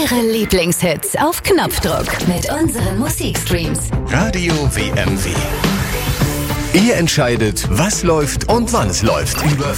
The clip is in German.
Eure Lieblingshits auf Knopfdruck mit unseren Musikstreams. Radio WMW. Ihr entscheidet, was läuft und wann es läuft. Über